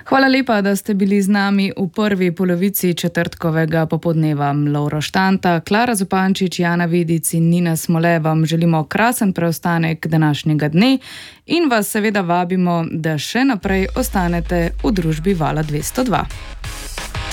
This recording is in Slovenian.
Hvala lepa, da ste bili z nami v prvi polovici četrtkovega popoldneva. Lovro Štanta, Klara Zupančič, Jana Vidic in Nina Smole vam želimo krasen preostanek današnjega dne in vas seveda vabimo, da še naprej ostanete v družbi Vala 202.